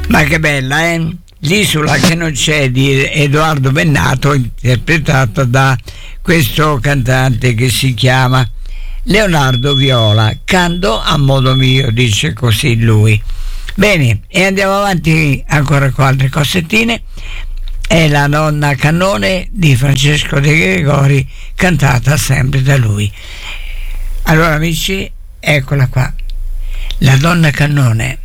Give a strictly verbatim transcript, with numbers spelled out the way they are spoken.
Ma che bella, eh? L'isola che non c'è di Edoardo Bennato, interpretata da questo cantante che si chiama Leonardo Viola. Canto a modo mio, dice così lui. Bene, e andiamo avanti ancora con altre cosettine. È la Donna Cannone di Francesco De Gregori, cantata sempre da lui. Allora amici, eccola qua, la Donna Cannone.